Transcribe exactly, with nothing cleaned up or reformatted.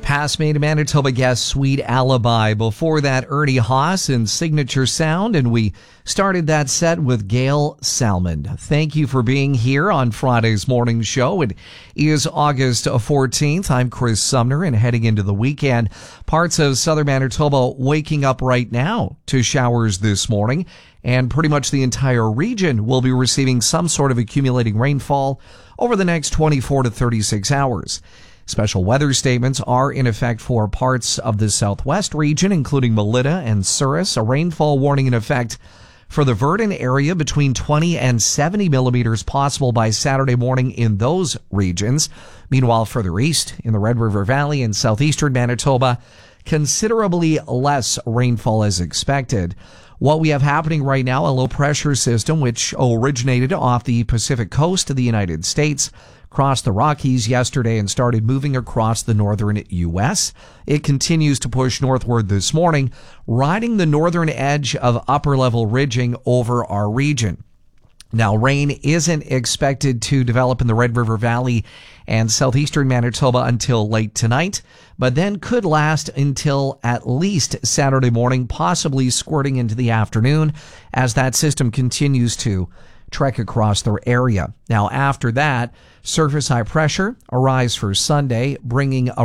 Past Maine to Manitoba guest Sweet Alibi. Before that, Ernie Haas and Signature Sound, and we started that set with Gail Salmon. Thank you for being here on Friday's morning show. It is August fourteenth. I'm Chris Sumner, and heading into the weekend, parts of southern Manitoba waking up right now to showers this morning, and pretty much the entire region will be receiving some sort of accumulating rainfall over the next twenty-four to thirty-six hours. Special weather statements are in effect for parts of the southwest region, including Melita and Souris. A rainfall warning in effect for the Verdon area, between twenty and seventy millimeters possible by Saturday morning in those regions. Meanwhile, further east in the Red River Valley and southeastern Manitoba, considerably less rainfall is expected. What we have happening right now, a low pressure system which originated off the Pacific coast of the United States, crossed the Rockies yesterday and started moving across the northern U S. It continues to push northward this morning, riding the northern edge of upper-level ridging over our region. Now, rain isn't expected to develop in the Red River Valley and southeastern Manitoba until late tonight, but then could last until at least Saturday morning, possibly squirting into the afternoon as that system continues to trek across the area. Now, after that, surface high pressure arrives for Sunday, bringing a